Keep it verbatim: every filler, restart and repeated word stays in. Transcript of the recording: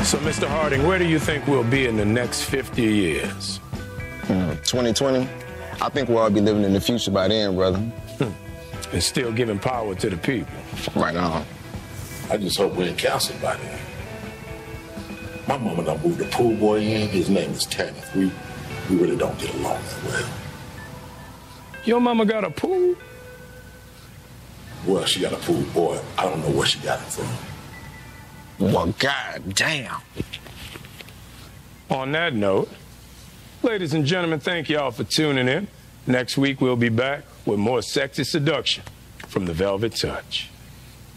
So, Mister Harding, where do you think we'll be in the next fifty years? Mm, twenty twenty? I think we'll all be living in the future by then, brother. Hmm. And still giving power to the people. Right on. I just hope we're in council by then. My mama done moved the pool boy in. His name is Tanner. We, we really don't get along that well. Your mama got a pool? Well, she got a pool boy. I don't know where she got it from. Well, god damn. On that note, ladies and gentlemen, thank y'all for tuning in. Next week, we'll be back with more sexy seduction from the Velvet Touch.